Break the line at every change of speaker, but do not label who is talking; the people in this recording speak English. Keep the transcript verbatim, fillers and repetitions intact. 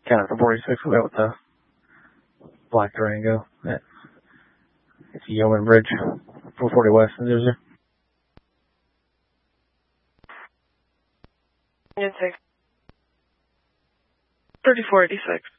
Counter for forty-six, we'll go with the black Durango. That's, it's Yeoman Bridge, four forty West, zero zero.
Union six. thirty-four eighty-six.